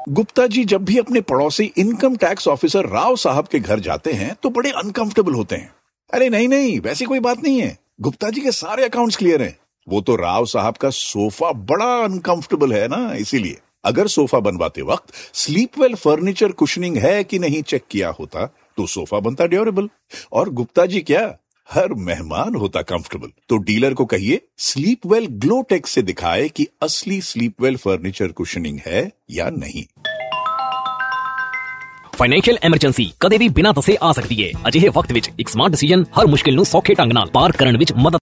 गुप्ता जी जब भी अपने पड़ोसी इनकम टैक्स ऑफिसर राव साहब के घर जाते हैं तो बड़े अनकंफर्टेबल होते हैं। अरे नहीं, वैसी कोई बात नहीं है, गुप्ता जी के सारे अकाउंट्स क्लियर हैं। वो तो राव साहब का सोफा बड़ा अनकंफर्टेबल है ना, इसीलिए अगर सोफा बनवाते वक्त स्लीपवेल फर्नीचर कुशनिंग है कि नहीं चेक किया होता तो सोफा बनता ड्यूरेबल, और गुप्ता जी क्या, हर मेहमान होता कंफर्टेबल। तो डीलर को कहिए स्लीपवेल ग्लोटेक से दिखाए कि असली स्लीपवेल फर्नीचर कुशनिंग है या नहीं। ਫਾਈਨੈਂਸ਼ੀਅਲ ਐਮਰਜੈਂਸੀ ਕਦੇ ਵੀ ਬਿਨਾਂ ਦੱਸੇ ਆ ਸਕਦੀ ਹੈ। ਅਜਿਹੇ ਵਕਤ ਵਿੱਚ ਇੱਕ ਸਮਾਰਟ ਡਿਸੀਜਨ ਹਰ ਮੁਸ਼ਕਿਲ ਨੂੰ ਸੌਖੇ ਢੰਗ ਨਾਲ ਪਾਰ ਕਰਨ ਵਿੱਚ ਮਦਦ।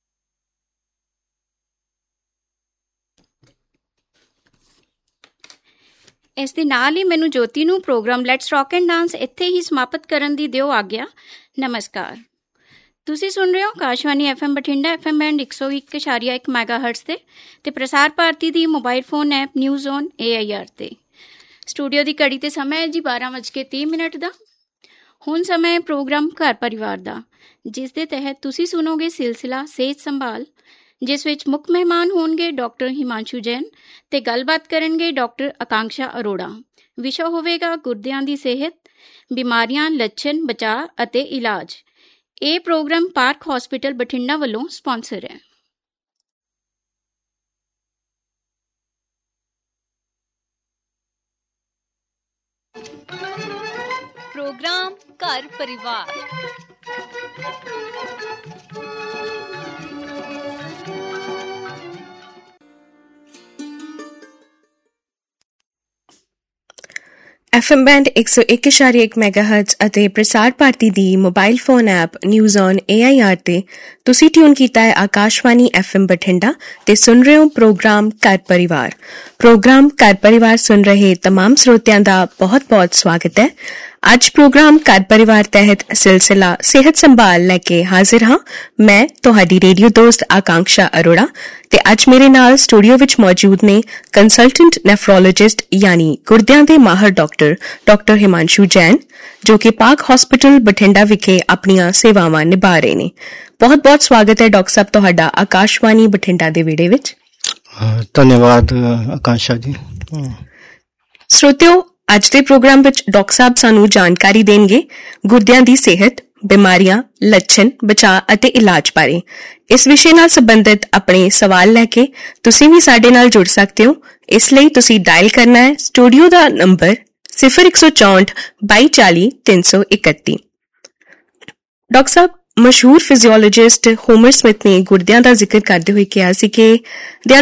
ਇਸ ਦੇ ਨਾਲ ਹੀ ਮੈਨੂੰ ਜੋਤੀ ਨੂੰ programme let's rock and dance ਇੱਥੇ ਹੀ ਸਮਾਪਤ ਕਰਨ ਦੀ ਦਿਓ ਆਗਿਆ। ਨਮਸਕਾਰ। ਤੁਸੀਂ ਸੁਣ ਰਹੇ ਹੋ Akashvani FM Bathinda FM band 101.1 ਮੈਗਾਹਰਟਜ਼ ਤੇ ਪ੍ਰਸਾਰ ਭਾਰਤੀ ਦੀ mobile phone app news on AIR ਤੇ। ਸਟੂਡੀਓ ਦੀ ਘੜੀ ਤੇ ਸਮਾਂ ਹੈ ਜੀ 12:30 ਦਾ। ਹੁਣ ਸਮਾਂ ਹੈ ਪ੍ਰੋਗਰਾਮ ਘਰ ਪਰਿਵਾਰ ਦਾ, ਜਿਸ ਦੇ ਤਹਿਤ ਤੁਸੀਂ ਸੁਣੋਗੇ ਸਿਲਸਿਲਾ ਸਿਹਤ ਸੰਭਾਲ, ਜਿਸ ਵਿੱਚ ਮੁੱਖ ਮਹਿਮਾਨ ਹੋਣਗੇ ਡਾਕਟਰ ਹਿਮਾਂਸ਼ੂ ਜੈਨ ਤੇ ਗੱਲਬਾਤ ਕਰਨਗੇ ਡਾਕਟਰ ਆਕਾਂक्षा ਅਰੋੜਾ। ਵਿਸ਼ਾ ਹੋਵੇਗਾ ਗੁਰਦਿਆਂ ਦੀ ਸਿਹਤ, ਬਿਮਾਰੀਆਂ, ਲੱਛਣ, ਬਚਾਅ ਅਤੇ ਇਲਾਜ। ਇਹ ਪ੍ਰੋਗਰਾਮ ਪਾਰਕ ਹਸਪੀਟਲ ਬਠਿੰਡਾ ਵੱਲੋਂ ਸਪਾਂਸਰ ਹੈ। प्रोग्राम घर परिवार। FM ਬੈਂਡ 101.1 ਮੈਗਾਹਰਟਜ਼ ਅਤੇ ਪ੍ਰਸਾਰ ਭਾਰਤੀ ਦੀ mobile phone app news on AIR ਤੇ ਤੁਸੀਂ ਟਿਊਨ ਕੀਤਾ ਹੈ ਆਕਾਸ਼ਵਾਣੀ FM ਬਠਿੰਡਾ ਤੇ ਸੁਣ ਰਹੇ ਹੋ ਪ੍ਰੋਗਰਾਮ ਘਰ ਪਰਿਵਾਰ। ਪ੍ਰੋਗਰਾਮ ਘਰ ਪਰਿਵਾਰ ਸੁਣ ਰਹੇ तमाम ਸਰੋਤਿਆਂ ਦਾ ਬਹੁਤ-ਬਹੁਤ ਸਵਾਗਤ ਹੈ। ਅੱਜ ਪ੍ਰੋਗਰਾਮ ਘਰ ਪਰਿਵਾਰ ਤਹਿਤ ਸਿਲਸਿਲਾ ਸਿਹਤ ਸੰਭਾਲ ਲੈ ਕੇ ਹਾਜ਼ਰ ਹਾਂ। ਮੈਂ ਤੁਹਾਡੀ ਰੇਡੀਓ ਦੋਸਤ ਆਕਾਂक्षा ਅਰੋੜਾ ਤੇ ਅੱਜ ਮੇਰੇ ਨਾਲ ਸਟੂਡੀਓ ਵਿੱਚ ਮੌਜੂਦ ਨੇ ਕੰਸਲਟੈਂਟ ਨੈਫਰੋਲੋਜਿਸਟ ਯਾਨੀ ਗੁਰਦਿਆਂ ਦੇ ਮਾਹਰ ਡਾਕਟਰ ਹਿਮਾਂਸ਼ੂ ਜੈਨ, ਜੋ ਕਿ ਪਾਰਕ ਹਸਪੀਟਲ ਬਠਿੰਡਾ ਵਿਖੇ ਆਪਣੀਆਂ ਸੇਵਾਵਾਂ ਨਿਭਾ ਰਹੇ ਨੇ। ਬਹੁਤ-ਬਹੁਤ ਸਵਾਗਤ ਹੈ ਡਾਕਟਰ ਸਾਹਿਬ ਤੁਹਾਡਾ ਆਕਾਸ਼ਵਾਣੀ ਬਠਿੰਡਾ ਦੇ ਵਿਹੜੇ ਵਿੱਚ। ਧੰਨਵਾਦ ਆਕਾਂक्षा ਜੀ। ਸਰੋਤਿਓ, ਅੱਜ ਦੇ ਪ੍ਰੋਗਰਾਮ ਵਿੱਚ ਡਾਕਟਰ ਸਾਹਿਬ ਸਾਨੂੰ ਜਾਣਕਾਰੀ ਦੇਣਗੇ ਗੁਰਦਿਆਂ ਦੀ ਸਿਹਤ, ਬਿਮਾਰੀਆਂ, ਲੱਛਣ, ਬਚਾਅ ਅਤੇ ਇਲਾਜ ਬਾਰੇ। ਇਸ ਵਿਸ਼ੇ ਨਾਲ ਸੰਬੰਧਿਤ ਆਪਣੇ ਸਵਾਲ ਲੈ ਕੇ ਤੁਸੀਂ ਵੀ ਸਾਡੇ ਨਾਲ ਜੁੜ ਸਕਦੇ ਹੋ। ਇਸ ਲਈ ਤੁਸੀਂ ਡਾਇਲ ਕਰਨਾ ਹੈ ਸਟੂਡੀਓ ਦਾ ਨੰਬਰ 0164 2240 331। ਡਾਕਟਰ ਸਾਹਿਬ, ਮਸ਼ਹੂਰ ਫਿਜ਼ੀਓਲੋਜਿਸਟ ਹੋਮਰ ਸਮਿਥ ਨੇ ਗੁਰਦਿਆਂ ਦਾ ਜ਼ਿਕਰ ਕਰਦੇ ਹੋਏ ਕਿਹਾ ਸੀ ਕਿ ਦੇ ਆਰ